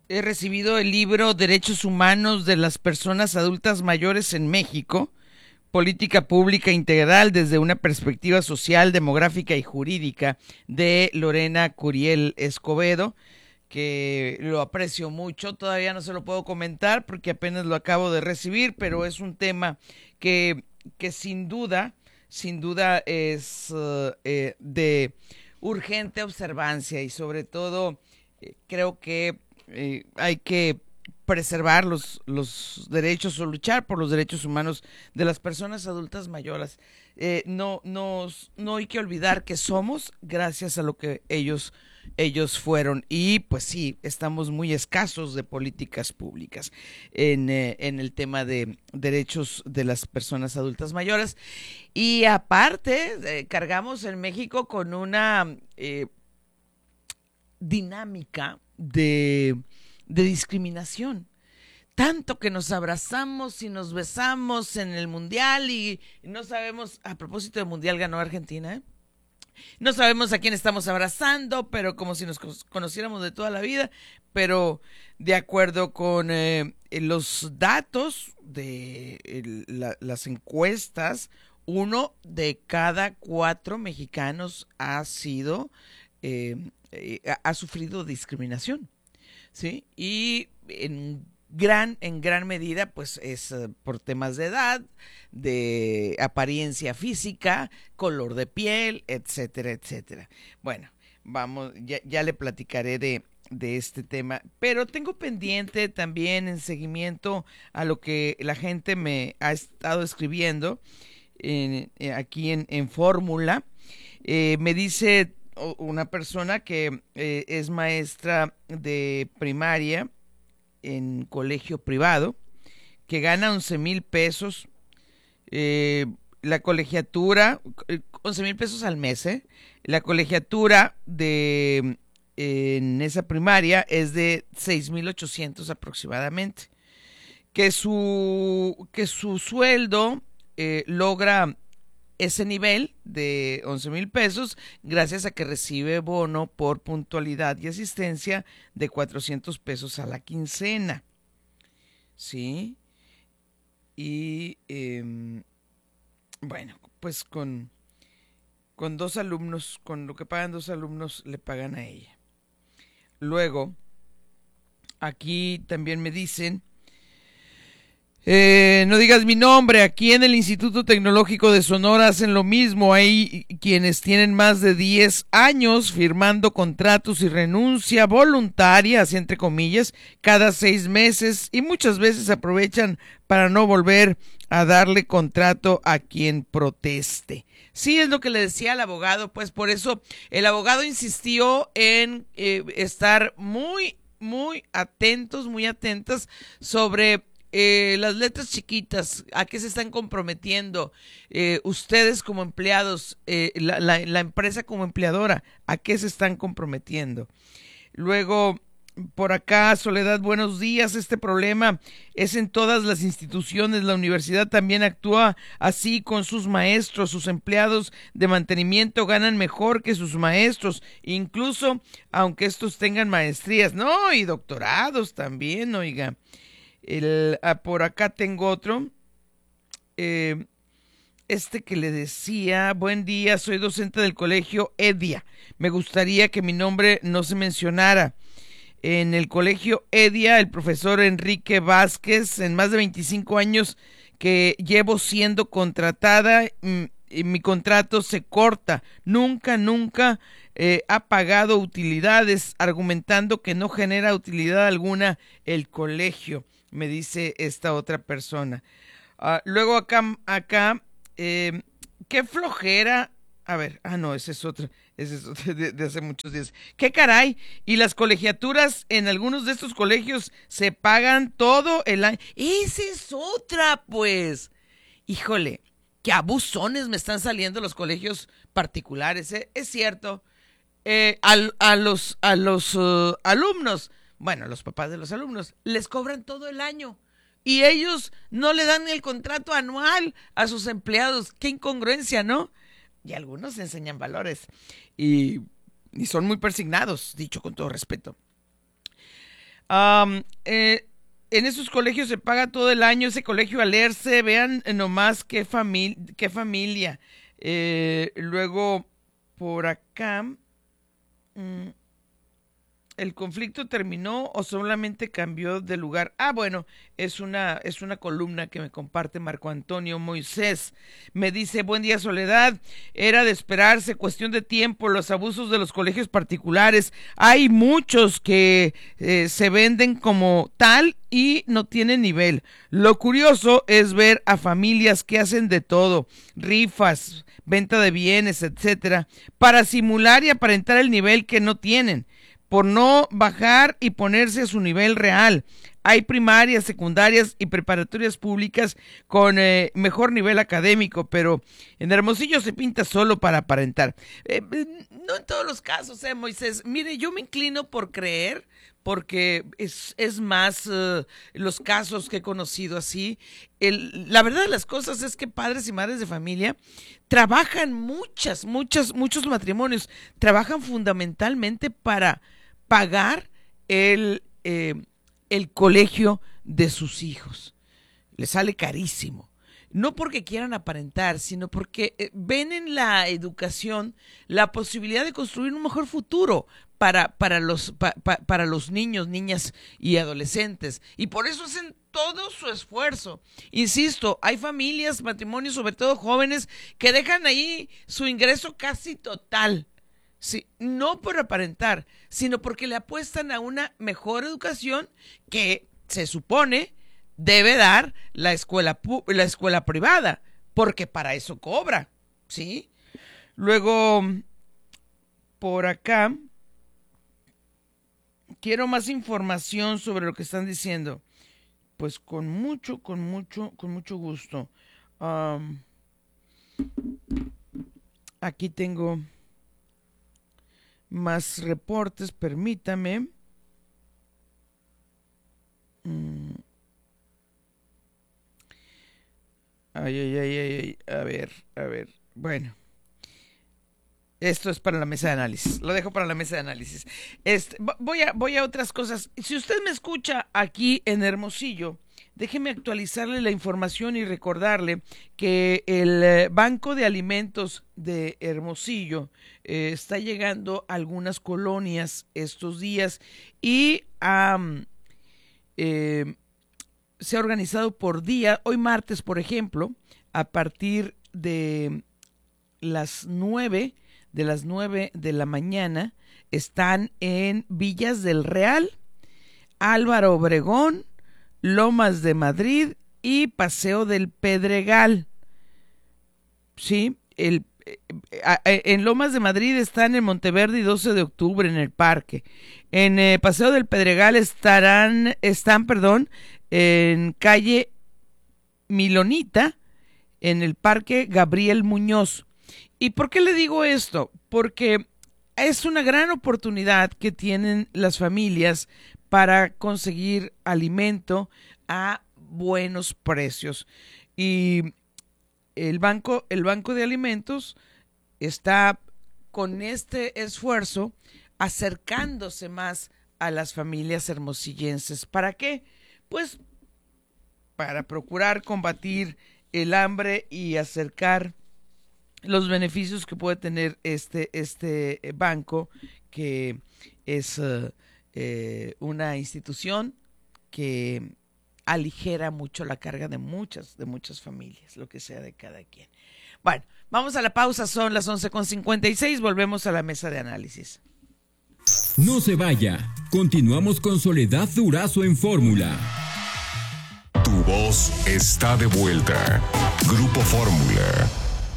He recibido el libro Derechos Humanos de las Personas Adultas Mayores en México, Política Pública Integral desde una perspectiva social, demográfica y jurídica, de Lorena Curiel Escobedo, que lo aprecio mucho. Todavía no se lo puedo comentar porque apenas lo acabo de recibir, pero es un tema que, que sin duda es de urgente observancia y sobre todo creo que hay que preservar los derechos o luchar por los derechos humanos de las personas adultas mayores. No hay que olvidar que somos gracias a lo que ellos fueron y pues sí, estamos muy escasos de políticas públicas en el tema de derechos de las personas adultas mayores y aparte cargamos en México con una dinámica de discriminación. Tanto que nos abrazamos y nos besamos en el mundial y no sabemos, a propósito del mundial ganó Argentina, ¿eh? No sabemos a quién estamos abrazando, pero como si nos conociéramos de toda la vida, pero de acuerdo con los datos de las encuestas, uno de cada cuatro mexicanos ha sufrido discriminación. ¿Sí? Y en gran medida, pues es por temas de edad, de apariencia física, color de piel, etcétera, etcétera. Bueno, vamos, ya le platicaré de este tema, pero tengo pendiente también en seguimiento a lo que la gente me ha estado escribiendo aquí en Fórmula. Me dice una persona que es maestra de primaria en colegio privado, que gana 11,000 pesos, la colegiatura, 11,000 pesos al mes, la colegiatura en esa primaria es de 6,800 aproximadamente, que su sueldo logra ese nivel de 11,000 pesos gracias a que recibe bono por puntualidad y asistencia de 400 pesos a la quincena. ¿Sí? Y bueno, pues con dos alumnos, con lo que pagan dos alumnos, le pagan a ella. Luego, aquí también me dicen no digas mi nombre, aquí en el Instituto Tecnológico de Sonora hacen lo mismo, hay quienes tienen más de 10 años firmando contratos y renuncia voluntaria, así entre comillas, cada 6 meses y muchas veces aprovechan para no volver a darle contrato a quien proteste. Sí, es lo que le decía al abogado, pues por eso el abogado insistió en estar muy atentos, muy atentas sobre las letras chiquitas, a qué se están comprometiendo ustedes como empleados, la empresa como empleadora, a qué se están comprometiendo. Luego, por acá, Soledad, buenos días. Este problema es en todas las instituciones. La universidad también actúa así con sus maestros. Sus empleados de mantenimiento ganan mejor que sus maestros, incluso aunque estos tengan maestrías. No, y doctorados también, oiga. Por acá tengo otro. Que le decía, buen día, soy docente del colegio Edia. Me gustaría que mi nombre no se mencionara. En el colegio Edia, el profesor Enrique Vázquez, en más de 25 años que llevo siendo contratada, y mi contrato se corta. Nunca ha pagado utilidades, argumentando que no genera utilidad alguna el colegio, me dice esta otra persona. Luego acá, qué flojera. A ver, no, ese es otro de hace muchos días. ¡Qué caray! Y las colegiaturas en algunos de estos colegios se pagan todo el año. Esa es otra, pues. Híjole, qué abusones me están saliendo los colegios particulares, ¿eh? Es cierto. A los alumnos, bueno, a los papás de los alumnos, les cobran todo el año. Y ellos no le dan el contrato anual a sus empleados. Qué incongruencia, ¿no? Y algunos enseñan valores y son muy persignados, dicho con todo respeto. En esos colegios se paga todo el año ese colegio Alerce. Vean nomás qué familia. Luego, por acá, ¿el conflicto terminó o solamente cambió de lugar? Bueno, es una columna que me comparte Marco Antonio Moisés. Me dice, buen día Soledad, era de esperarse, cuestión de tiempo, los abusos de los colegios particulares. Hay muchos que se venden como tal y no tienen nivel. Lo curioso es ver a familias que hacen de todo, rifas, venta de bienes, etcétera, para simular y aparentar el nivel que no tienen, por no bajar y ponerse a su nivel real. Hay primarias, secundarias y preparatorias públicas con mejor nivel académico, pero en Hermosillo se pinta solo para aparentar. No en todos los casos, Moisés. Mire, yo me inclino por creer, porque es más los casos que he conocido así. La verdad de las cosas es que padres y madres de familia trabajan muchos matrimonios, trabajan fundamentalmente para pagar el colegio de sus hijos. Les sale carísimo. No porque quieran aparentar, sino porque ven en la educación la posibilidad de construir un mejor futuro para los niños, niñas y adolescentes. Y por eso hacen todo su esfuerzo. Insisto, hay familias, matrimonios, sobre todo jóvenes, que dejan ahí su ingreso casi total. Sí, no por aparentar, sino porque le apuestan a una mejor educación que se supone debe dar la escuela privada, porque para eso cobra, ¿sí? Luego, por acá, quiero más información sobre lo que están diciendo. Pues con mucho gusto. Aquí tengo más reportes, permítame. Ay. A ver. Bueno. Esto es para la mesa de análisis. Lo dejo para la mesa de análisis. Voy a otras cosas. Si usted me escucha aquí en Hermosillo, déjeme actualizarle la información y recordarle que el Banco de Alimentos de Hermosillo está llegando a algunas colonias estos días y se ha organizado por día. Hoy martes, por ejemplo, a partir de las 9 de la mañana, están en Villas del Real, Álvaro Obregón, Lomas de Madrid y Paseo del Pedregal. Sí, en Lomas de Madrid están en Monteverde y 12 de octubre en el parque. En Paseo del Pedregal están en calle Milonita, en el parque Gabriel Muñoz. ¿Y por qué le digo esto? Porque es una gran oportunidad que tienen las familias para conseguir alimento a buenos precios. Y el Banco de Alimentos está con este esfuerzo acercándose más a las familias hermosillenses. ¿Para qué? Pues para procurar combatir el hambre y acercar los beneficios que puede tener este banco, que es una institución que aligera mucho la carga de muchas familias, lo que sea de cada quien. Bueno, vamos a la pausa, son las 11:56, volvemos a la mesa de análisis. No se vaya, continuamos con Soledad Durazo en Fórmula. Tu voz está de vuelta. Grupo Fórmula.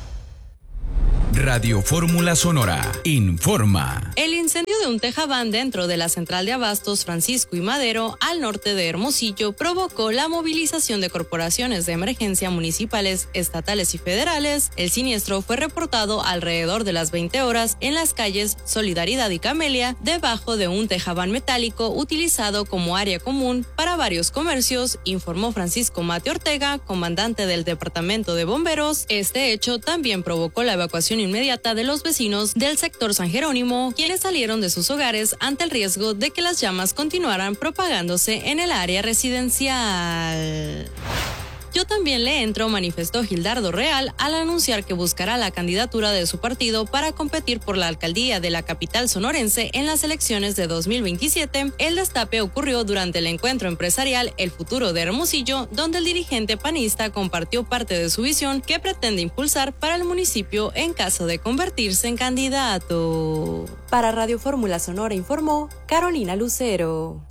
Radio Fórmula Sonora informa. El incendio de un tejabán dentro de la central de abastos Francisco y Madero, al norte de Hermosillo, provocó la movilización de corporaciones de emergencia municipales, estatales y federales. El siniestro fue reportado alrededor de las 20 horas en las calles Solidaridad y Camelia, debajo de un tejabán metálico utilizado como área común para varios comercios, informó Francisco Mate Ortega, comandante del Departamento de Bomberos. Este hecho también provocó la evacuación inmediata de los vecinos del sector San Jerónimo, quienes salieron de de sus hogares ante el riesgo de que las llamas continuaran propagándose en el área residencial. Yo también le entro, manifestó Gildardo Real al anunciar que buscará la candidatura de su partido para competir por la alcaldía de la capital sonorense en las elecciones de 2027. El destape ocurrió durante el encuentro empresarial El Futuro de Hermosillo, donde el dirigente panista compartió parte de su visión que pretende impulsar para el municipio en caso de convertirse en candidato. Para Radio Fórmula Sonora informó Carolina Lucero.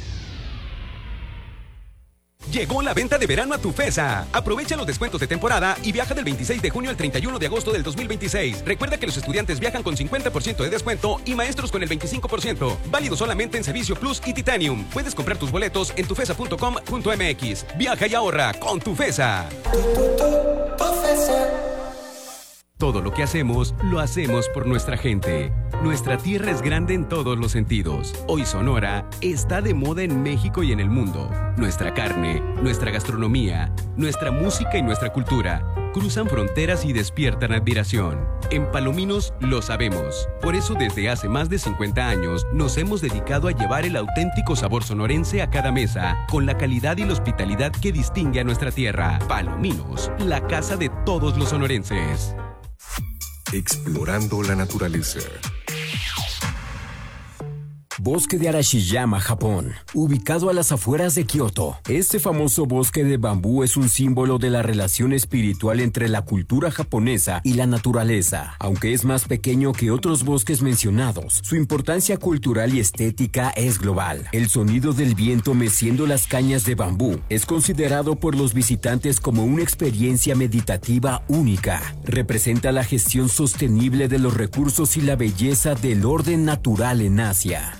Llegó la venta de verano a Tufesa. Aprovecha los descuentos de temporada y viaja del 26 de junio al 31 de agosto del 2026. Recuerda que los estudiantes viajan con 50% de descuento y maestros con el 25%. Válido solamente en Servicio Plus y Titanium. Puedes comprar tus boletos en tufesa.com.mx. Viaja y ahorra con Tufesa. Todo lo que hacemos, lo hacemos por nuestra gente. Nuestra tierra es grande en todos los sentidos. Hoy Sonora está de moda en México y en el mundo. Nuestra carne, nuestra gastronomía, nuestra música y nuestra cultura cruzan fronteras y despiertan admiración. En Palominos lo sabemos. Por eso desde hace más de 50 años nos hemos dedicado a llevar el auténtico sabor sonorense a cada mesa, con la calidad y la hospitalidad que distingue a nuestra tierra. Palominos, la casa de todos los sonorenses. Explorando la naturaleza. Bosque de Arashiyama, Japón, ubicado a las afueras de Kioto. Este famoso bosque de bambú es un símbolo de la relación espiritual entre la cultura japonesa y la naturaleza. Aunque es más pequeño que otros bosques mencionados, su importancia cultural y estética es global. El sonido del viento meciendo las cañas de bambú es considerado por los visitantes como una experiencia meditativa única. Representa la gestión sostenible de los recursos y la belleza del orden natural en Asia.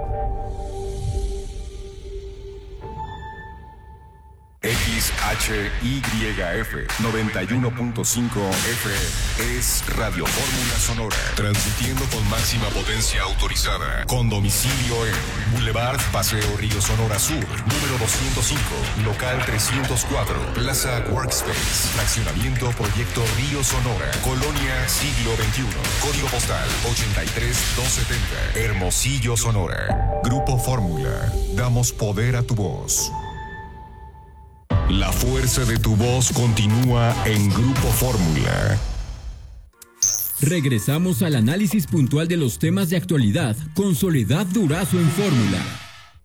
XHYF 91.5 FM es Radio Fórmula Sonora, transmitiendo con máxima potencia autorizada, con domicilio en Boulevard Paseo Río Sonora Sur, número 205, local 304, Plaza Workspace, fraccionamiento Proyecto Río Sonora, Colonia Siglo XXI, código postal 83270, Hermosillo, Sonora. Grupo Fórmula, damos poder a tu voz. La fuerza de tu voz continúa en Grupo Fórmula. Regresamos al análisis puntual de los temas de actualidad con Soledad Durazo en Fórmula.